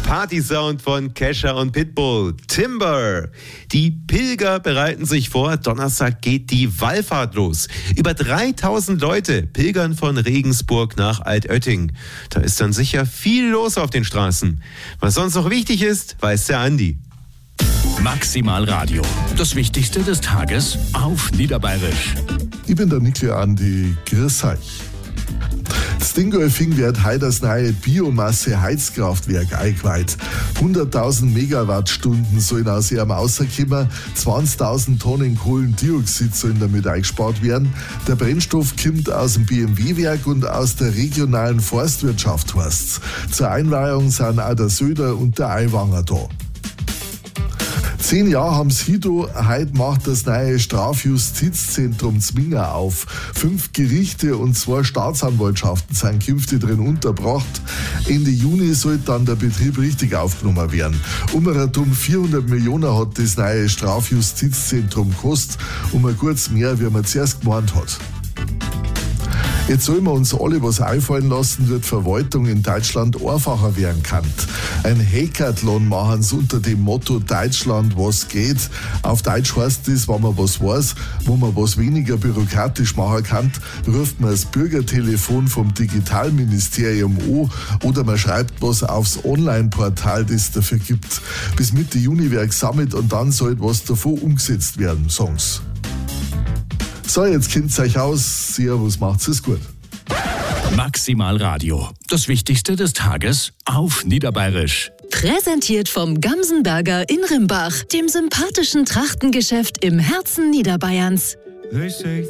Partysound von Kesha und Pitbull, Timber. Die Pilger bereiten sich vor, Donnerstag geht die Wallfahrt los. Über 3000 Leute pilgern von Regensburg nach Altötting. Da ist dann sicher viel los auf den Straßen. Was sonst noch wichtig ist, weiß der Andi. Maximal Radio. Das Wichtigste des Tages auf Niederbayerisch. Ich bin der Nikli Andi. Grüß euch. Das Dingolfing wird heute das neue Biomasse-Heizkraftwerk eingeweiht. 100.000 Megawattstunden sollen aus ihrem rauskommen, 20.000 Tonnen Kohlendioxid sollen damit eingespart werden. Der Brennstoff kommt aus dem BMW-Werk und aus der regionalen Forstwirtschaft heißt's. Zur Einweihung sind auch der Söder und der Aiwanger da. 10 Jahre haben sie Hido, heute macht das neue Strafjustizzentrum Zwinger auf. 5 Gerichte und 2 Staatsanwaltschaften sind künftig drin untergebracht. Ende Juni soll dann der Betrieb richtig aufgenommen werden. Umgerechnet 400 Millionen hat das neue Strafjustizzentrum gekostet, ein kurz mehr, wie man zuerst gemeint hat. Jetzt sollen wir uns alle was einfallen lassen, wird Verwaltung in Deutschland einfacher werden kann. Ein Hackathon machen sie unter dem Motto Deutschland, was geht. Auf Deutsch heißt das, wenn man was weiß, wo man was weniger bürokratisch machen kann, ruft man das Bürgertelefon vom Digitalministerium an oder man schreibt was aufs Online-Portal, das es dafür gibt. Bis Mitte Juni wird gesammelt und dann soll was davon umgesetzt werden, sagen sie. So, jetzt kennt's euch aus. Servus, macht's es gut. Maximal Radio. Das Wichtigste des Tages auf Niederbayerisch. Präsentiert vom Gamsenberger in Rimbach, dem sympathischen Trachtengeschäft im Herzen Niederbayerns.